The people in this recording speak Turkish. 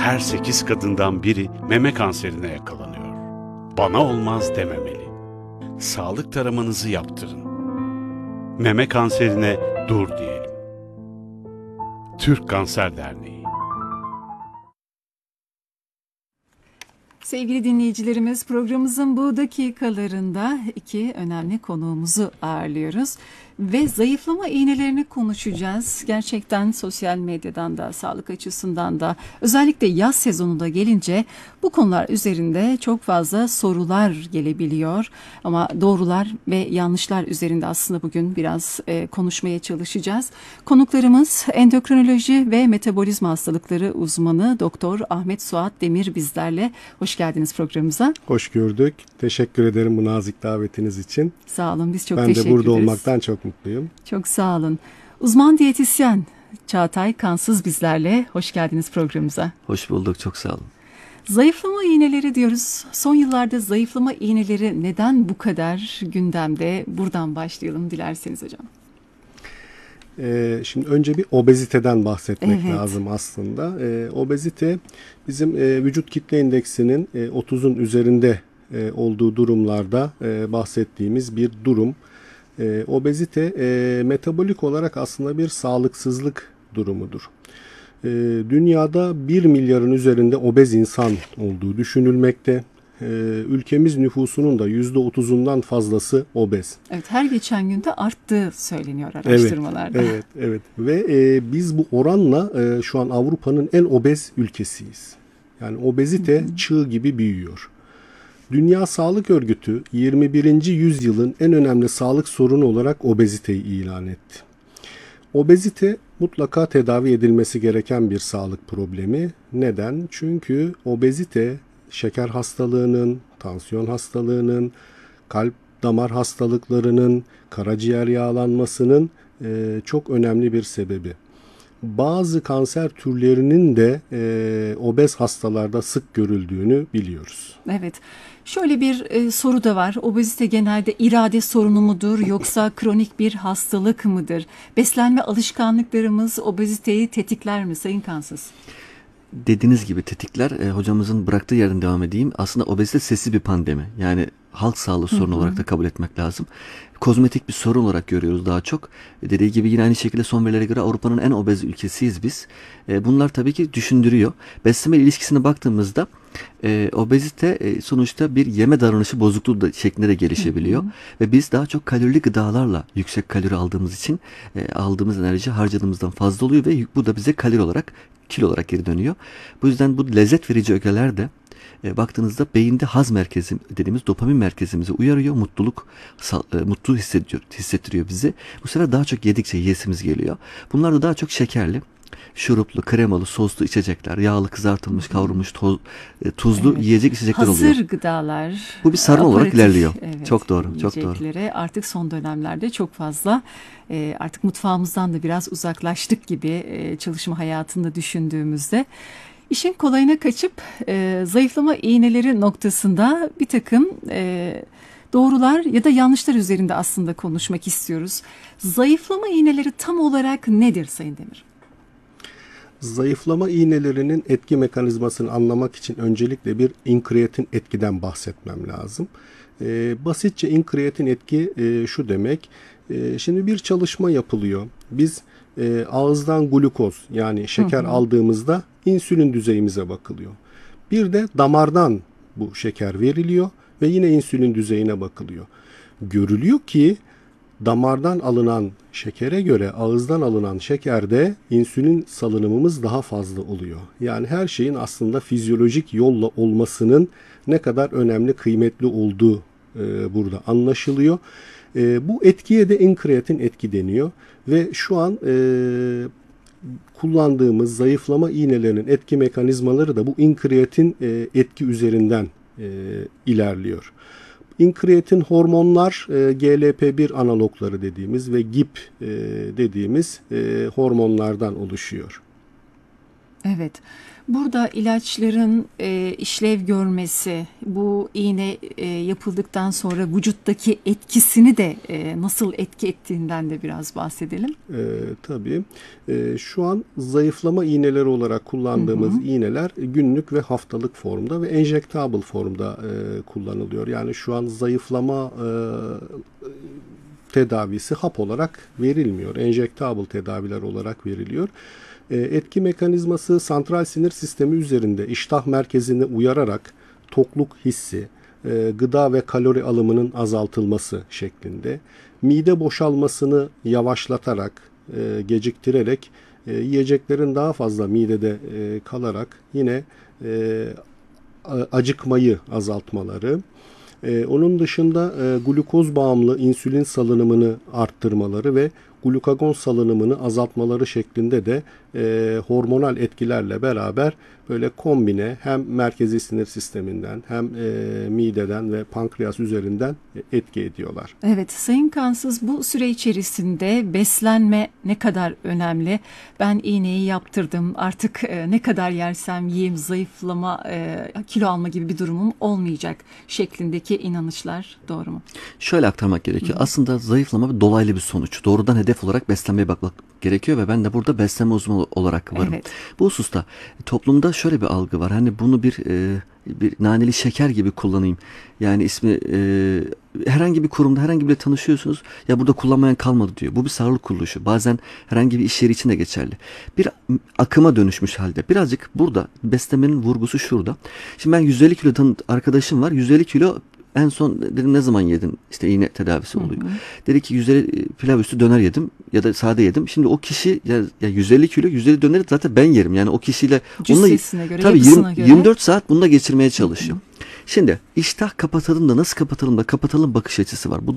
her 8 kadından biri meme kanserine yakalanıyor. Bana olmaz dememeli. Sağlık taramanızı yaptırın. Meme kanserine dur diyelim. Türk Kanser Derneği. Sevgili dinleyicilerimiz, programımızın bu dakikalarında iki önemli konuğumuzu ağırlıyoruz ve zayıflama iğnelerini konuşacağız. Gerçekten sosyal medyadan da, sağlık açısından da, özellikle yaz sezonunda gelince bu konular üzerinde çok fazla sorular gelebiliyor. Ama doğrular ve yanlışlar üzerinde aslında bugün biraz konuşmaya çalışacağız. Konuklarımız endokrinoloji ve metabolizma hastalıkları uzmanı Doktor Ahmet Suat Demir bizlerle. Hoş geldiniz programımıza. Hoş gördük. Teşekkür ederim bu nazik davetiniz için. Sağ olun, biz çok teşekkür ederiz. Ben de burada olmaktan çok mutluyum. Çok sağ olun. Uzman diyetisyen Çağatay Kansız bizlerle. Hoş geldiniz programımıza. Hoş bulduk, çok sağ olun. Zayıflama iğneleri diyoruz. Son yıllarda zayıflama iğneleri neden bu kadar gündemde? Buradan başlayalım dilerseniz hocam. Şimdi önce bir obeziteden bahsetmek lazım aslında. Obezite bizim vücut kitle indeksinin 30'un üzerinde olduğu durumlarda bahsettiğimiz bir durum. Obezite metabolik olarak aslında bir sağlıksızlık durumudur. Dünyada 1 milyarın üzerinde obez insan olduğu düşünülmekte. Ülkemiz nüfusunun da %30'undan fazlası obez. Evet, her geçen günde arttığı söyleniyor araştırmalarda. Evet. Ve biz bu oranla şu an Avrupa'nın en obez ülkesiyiz. Yani obezite çığ gibi büyüyor. Dünya Sağlık Örgütü 21. yüzyılın en önemli sağlık sorunu olarak obeziteyi ilan etti. Obezite mutlaka tedavi edilmesi gereken bir sağlık problemi. Neden? Çünkü obezite şeker hastalığının, tansiyon hastalığının, kalp damar hastalıklarının, karaciğer yağlanmasının çok önemli bir sebebi. Bazı kanser türlerinin de obez hastalarda sık görüldüğünü biliyoruz. Evet. Şöyle bir soru da var. Obezite genelde irade sorunu mudur yoksa kronik bir hastalık mıdır? Beslenme alışkanlıklarımız obeziteyi tetikler mi Sayın Kansız? Dediğiniz gibi tetikler, hocamızın bıraktığı yerden devam edeyim. Aslında obezite sessiz bir pandemi. Yani halk sağlığı sorunu olarak da kabul etmek lazım. Kozmetik bir sorun olarak görüyoruz daha çok. Dediği gibi yine aynı şekilde son verilere göre Avrupa'nın en obez ülkesiyiz biz. Bunlar tabii ki düşündürüyor. Beslenme ilişkisine baktığımızda obezite sonuçta bir yeme davranışı bozukluğu da şeklinde de gelişebiliyor. Ve biz daha çok kalorili gıdalarla yüksek kalori aldığımız için aldığımız enerji harcadığımızdan fazla oluyor ve bu da bize kalori olarak, kilo olarak geri dönüyor. Bu yüzden bu lezzet verici ögeler de baktığınızda beyinde haz merkezi dediğimiz dopamin merkezimizi uyarıyor. Mutlu hissettiriyor bizi. Bu sefer daha çok yedikçe yiyesimiz geliyor. Bunlar da daha çok şekerli, şuruplu, kremalı, soslu içecekler, yağlı, kızartılmış, kavrulmuş, tuzlu yiyecek içecekler oluyor. Hazır gıdalar. Bu bir sarma olarak ilerliyor. Evet, çok doğru, çok doğru. Artık son dönemlerde çok fazla artık mutfağımızdan da biraz uzaklaştık gibi çalışma hayatında düşündüğümüzde. İşin kolayına kaçıp zayıflama iğneleri noktasında bir takım doğrular ya da yanlışlar üzerinde aslında konuşmak istiyoruz. Zayıflama iğneleri tam olarak nedir Sayın Demir? Zayıflama iğnelerinin etki mekanizmasını anlamak için öncelikle bir inkreatin etkiden bahsetmem lazım. Basitçe inkreatin etki şu demek. Şimdi bir çalışma yapılıyor. Biz ağızdan glukoz yani şeker aldığımızda insülin düzeyimize bakılıyor. Bir de damardan bu şeker veriliyor ve yine insülin düzeyine bakılıyor. Görülüyor ki damardan alınan şekere göre ağızdan alınan şekerde insülin salınımımız daha fazla oluyor. Yani her şeyin aslında fizyolojik yolla olmasının ne kadar önemli, kıymetli olduğu burada anlaşılıyor. Bu etkiye de inkreatin etki deniyor ve şu an kullandığımız zayıflama iğnelerinin etki mekanizmaları da bu inkreatin etki üzerinden ilerliyor. İnkreatin hormonlar GLP-1 analogları dediğimiz ve GIP dediğimiz hormonlardan oluşuyor. Evet. Burada ilaçların işlev görmesi, bu iğne yapıldıktan sonra vücuttaki etkisini de nasıl etki ettiğinden de biraz bahsedelim. Tabii. Şu an zayıflama iğneleri olarak kullandığımız iğneler günlük ve haftalık formda ve enjektable formda kullanılıyor. Yani şu an zayıflama tedavisi hap olarak verilmiyor. Enjektable tedaviler olarak veriliyor. Etki mekanizması santral sinir sistemi üzerinde iştah merkezini uyararak tokluk hissi, gıda ve kalori alımının azaltılması şeklinde, mide boşalmasını yavaşlatarak, geciktirerek, yiyeceklerin daha fazla midede kalarak yine acıkmayı azaltmaları, onun dışında glukoz bağımlı insülin salınımını arttırmaları ve glukagon salınımını azaltmaları şeklinde de hormonal etkilerle beraber böyle kombine hem merkezi sinir sisteminden hem mideden ve pankreas üzerinden etki ediyorlar. Evet, Sayın Kansız, bu süre içerisinde beslenme ne kadar önemli? Ben iğneyi yaptırdım, artık ne kadar yersem yiyeyim zayıflama, kilo alma gibi bir durumum olmayacak şeklindeki inanışlar doğru mu? Şöyle aktarmak gerekiyor. Aslında zayıflama dolaylı bir sonuç. Doğrudan hedef olarak beslenmeye bakmak gerekiyor ve ben de burada beslenme uzmanı olarak varım. Evet. Bu hususta toplumda şöyle bir algı var. Hani bunu bir naneli şeker gibi kullanayım. Yani ismi herhangi bir kurumda herhangi biriyle tanışıyorsunuz. Ya burada kullanmayan kalmadı diyor. Bu bir sağlık kuruluşu. Bazen herhangi bir iş yeri için de geçerli. Bir akıma dönüşmüş halde. Birazcık burada beslenmenin vurgusu şurada. Şimdi ben 150 kilodan arkadaşım var. 150 kilo en son dedim ne zaman yedin? İşte iğne tedavisi oluyor. Dedi ki 150 pilav üstü döner yedim ya da sade yedim. Şimdi o kişi ya 150 kilo 150 döneri zaten ben yerim. Yani o kişiyle Cüssesine göre, tabii yapısına göre. 24 saat bununla geçirmeye çalışıyor. Şimdi iştah kapatalım da nasıl kapatalım da kapatalım bakış açısı var. Bu